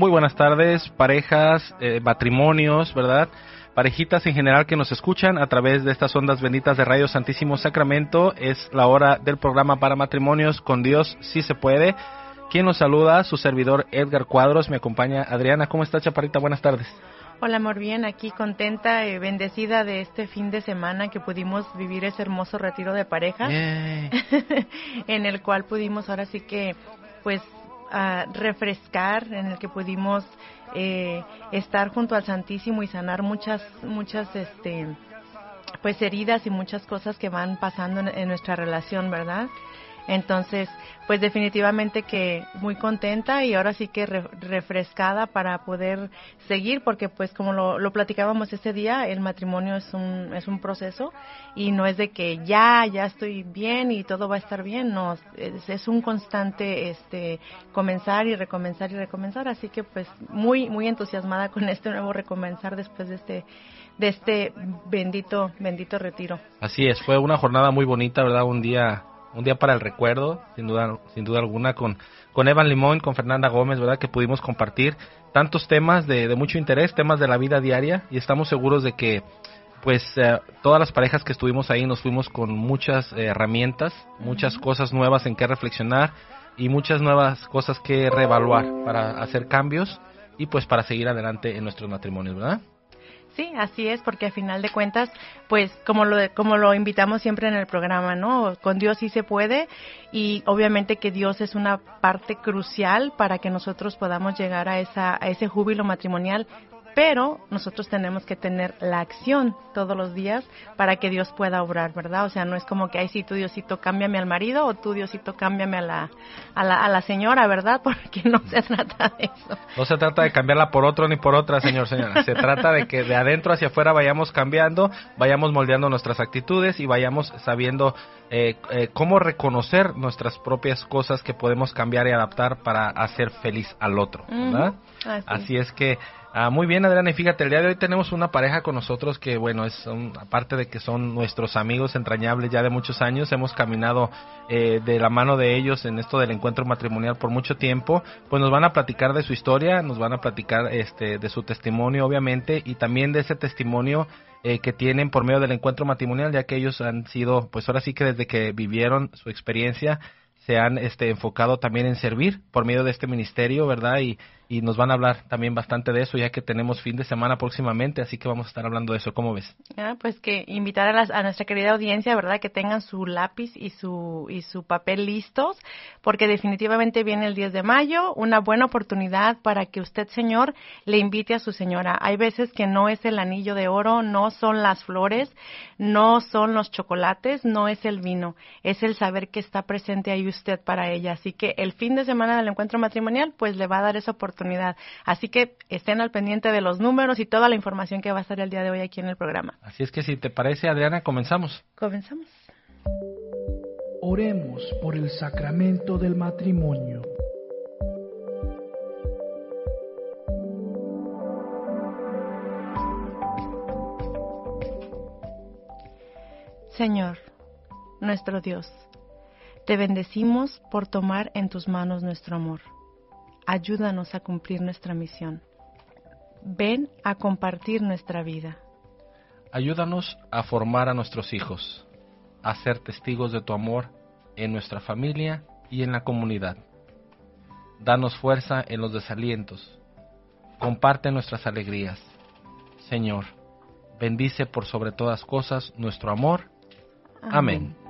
Muy buenas tardes, parejas, matrimonios, ¿verdad? Parejitas en general que nos escuchan a través de estas ondas benditas de Radio Santísimo Sacramento. Es la hora del programa para matrimonios con Dios, sí se puede. Quien nos saluda, su servidor Edgar Cuadros, me acompaña Adriana. ¿Cómo está, chaparrita? Buenas tardes. Hola, amor, bien, aquí contenta y bendecida de este fin de semana que pudimos vivir ese hermoso retiro de pareja, en el cual pudimos ahora sí que, pues, refrescar, en el que pudimos estar junto al Santísimo y sanar muchas pues heridas y muchas cosas que van pasando en nuestra relación, ¿verdad? Entonces, pues definitivamente que muy contenta y ahora sí que refrescada para poder seguir, porque pues como lo platicábamos ese día, el matrimonio es un proceso y no es de que ya estoy bien y todo va a estar bien, no, es un constante comenzar y recomenzar, así que pues muy entusiasmada con este nuevo recomenzar después de este bendito retiro. Así es, fue una jornada muy bonita, ¿verdad? Un día para el recuerdo, sin duda alguna, con Evan Limón, con Fernanda Gómez, ¿verdad? Que pudimos compartir tantos temas de mucho interés, temas de la vida diaria, y estamos seguros de que, pues, todas las parejas que estuvimos ahí nos fuimos con muchas herramientas, muchas cosas nuevas en que reflexionar y muchas nuevas cosas que reevaluar para hacer cambios y, pues, para seguir adelante en nuestros matrimonios, ¿verdad? Sí, así es, porque a final de cuentas, pues como lo invitamos siempre en el programa, ¿no? Con Dios sí se puede y obviamente que Dios es una parte crucial para que nosotros podamos llegar a ese júbilo matrimonial, pero nosotros tenemos que tener la acción todos los días para que Dios pueda obrar, ¿verdad? O sea, no es como que, ay, sí, tú Diosito cámbiame al marido o tú Diosito cámbiame a la señora, ¿verdad? Porque no se trata de eso. No se trata de cambiarla por otro ni por otra, señora. Se trata de que de adentro hacia afuera vayamos cambiando, vayamos moldeando nuestras actitudes y vayamos sabiendo cómo reconocer nuestras propias cosas que podemos cambiar y adaptar para hacer feliz al otro, ¿verdad? Así es que muy bien, Adriana, y fíjate, el día de hoy tenemos una pareja con nosotros que, bueno, aparte de que son nuestros amigos entrañables ya de muchos años, hemos caminado de la mano de ellos en esto del encuentro matrimonial por mucho tiempo, pues nos van a platicar de su historia, nos van a platicar de su testimonio, obviamente, y también de ese testimonio que tienen por medio del encuentro matrimonial, ya que ellos han sido, pues ahora sí que desde que vivieron su experiencia, se han enfocado también en servir por medio de este ministerio, ¿verdad? Y nos van a hablar también bastante de eso, ya que tenemos fin de semana próximamente, así que vamos a estar hablando de eso. ¿Cómo ves? Pues que invitar a nuestra querida audiencia, ¿verdad? Que tengan su lápiz y su papel listos, porque definitivamente viene el 10 de mayo, una buena oportunidad para que usted, señor, le invite a su señora. Hay veces que no es el anillo de oro, no son las flores, no son los chocolates, no es el vino, es el saber que está presente ahí usted para ella. Así que el fin de semana del encuentro matrimonial, pues le va a dar esa oportunidad. Así que estén al pendiente de los números y toda la información que va a estar el día de hoy aquí en el programa. Así es que si te parece, Adriana, comenzamos. Comenzamos. Oremos por el sacramento del matrimonio. Señor, nuestro Dios, te bendecimos por tomar en tus manos nuestro amor. Ayúdanos a cumplir nuestra misión. Ven a compartir nuestra vida. Ayúdanos a formar a nuestros hijos, a ser testigos de tu amor en nuestra familia y en la comunidad. Danos fuerza en los desalientos. Comparte nuestras alegrías. Señor, bendice por sobre todas cosas nuestro amor. Amén.